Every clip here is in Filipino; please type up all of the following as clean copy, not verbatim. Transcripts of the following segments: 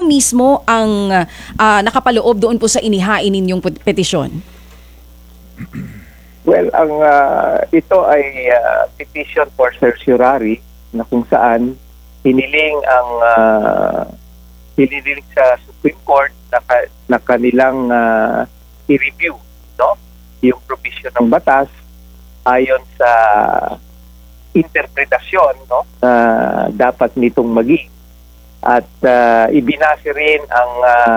mismo ang nakapaloob doon po sa inihain ninyong petisyon? Well, ito ay petition for certiorari na kung saan hiniling sa Supreme Court na kanilang i-review, no, yung provision ng batas ayon sa interpretasyon, no, na dapat nitong maging, at ibinase rin ang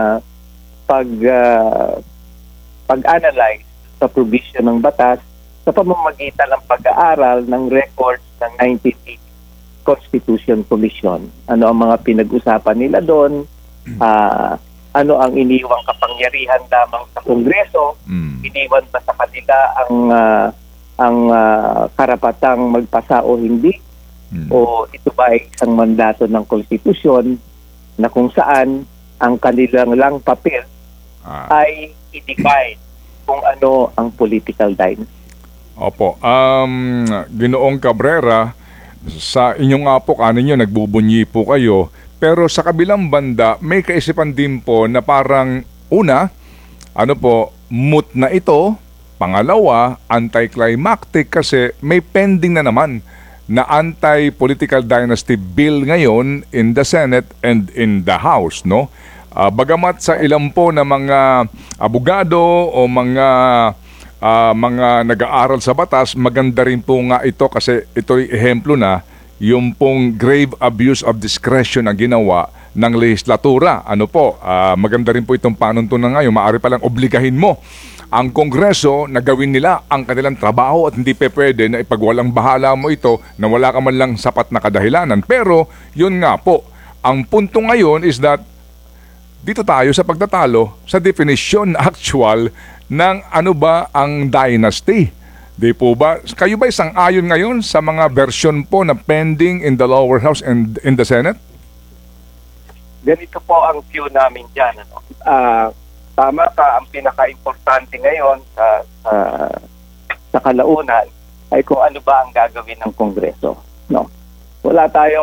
pag-analyze sa provision ng batas sa pamamagitan ng pag-aaral ng records ng 1980 Constitution Commission. Ano ang mga pinag-usapan nila doon? Ano ang iniwang kapangyarihan lamang sa Kongreso? Iniwan ba sa kanila ang karapatang magpasa o hindi? O ito ba ay isang mandato ng konstitusyon na kung saan ang kanilang lang papel ay i-define kung ano ang political dynasty? Opo. Ginoong Cabrera, sa inyong nga po, kanin nyo, nagbubunyi po kayo. Pero sa kabilang banda, may kaisipan din po na parang, una, moot na ito. Pangalawa, anti-climactic kasi may pending na naman na anti-political dynasty bill ngayon in the Senate and in the House, no? Bagamat sa ilang po na mga abogado o mga nag-aaral sa batas, maganda rin po nga ito kasi ito'y ehemplo na yung pong grave abuse of discretion ang ginawa ng lehislatura. Maganda rin po itong panuntunan ngayon. Maaari palang obligahin mo ang Kongreso na gawin nila ang kanilang trabaho at hindi pwede na ipagwalang bahala mo ito na wala ka man lang sapat na kadahilanan. Pero yun nga po, ang punto ngayon is that dito tayo sa pagtatalo sa definition actual ng ano ba ang dynasty. Di po ba? Kayo ba isang-ayon ngayon sa mga version po na pending in the lower house and in the Senate? Ganito po ang view namin dyan. Tama ka, ang pinaka-importante ngayon sa kalaunan ay kung ano ba ang gagawin ng Kongreso. No? Wala tayong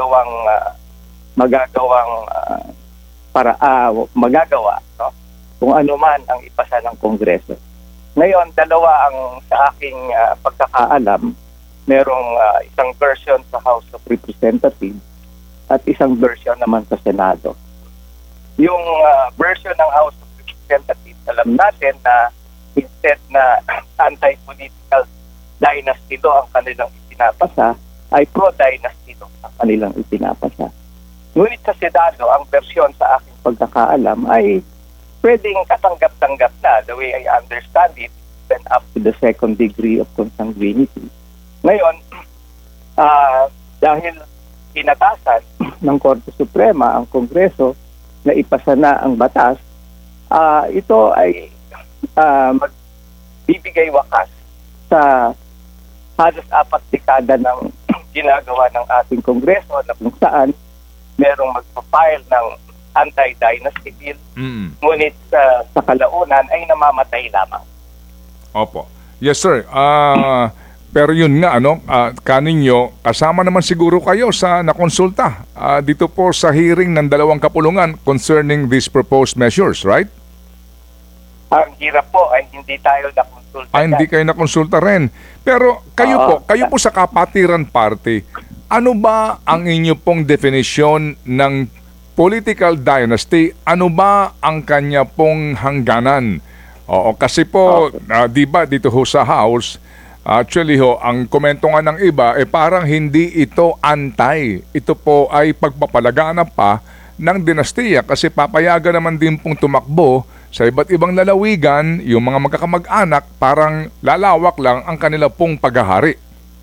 magagawa, no? Kung ano man ang ipasa ng Kongreso. Ngayon, dalawa ang sa aking pagkakaalam. Merong isang version sa House of Representatives at isang version naman sa Senado. Yung version ng House of Representatives, alam natin na instead na anti-political dynasty do ang kanilang ipinapasa, ay pro-dynasty do ang kanilang ipinapasa. Ngunit sa Senado, ang version sa aking pagkakaalam ay pwedeng katanggap-tanggap na, the way I understand it, then up to the second degree of consanguinity. Ngayon, dahil inatasan ng Korte Suprema ang Kongreso na ipasa na ang batas, ito ay magbibigay wakas sa halos 4 dekada ng ginagawa ng ating Kongreso na kung saan merong magpa-file ng anti-dynasty bill, ngunit sa kalaunan ay namamatay lamang. Opo. Yes, sir. Pero yun nga, kaninyo, kasama naman siguro kayo sa nakonsulta dito po sa hearing ng 2 kapulungan concerning these proposed measures, right? Ang hirap po ay hindi tayo nakonsulta. Hindi kayo nakonsulta rin. Pero kayo po sa Kapatiran Party, ano ba ang inyo pong definition ng political dynasty? Ano ba ang kanya pong hangganan? Kasi po, di ba dito ho sa House, actually ang komento nga ng iba, parang hindi ito anti. Ito po ay pagpapalaganap pa ng dinastiya kasi papayagan naman din pong tumakbo sa iba't ibang lalawigan, yung mga magkakamag-anak, parang lalawak lang ang kanila pong paghahari.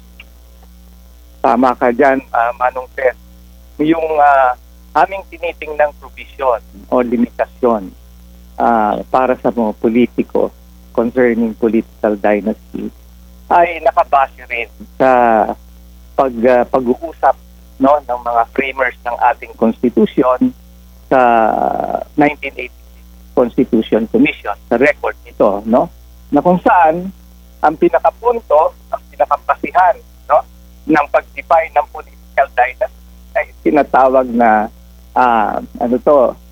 Tama ka dyan, Manong Ted. Yung aming tinitingnang provision o limitasyon para sa mga politiko concerning political dynasty ay nakabase rin sa pag-uusap, no, ng mga framers ng ating Constitution sa 1986 Constitution Commission, sa record nito, no, na kung saan ang pinakapunto, ang pinakapasihan, no, ng pag-define ng political dynasty ay tinatawag na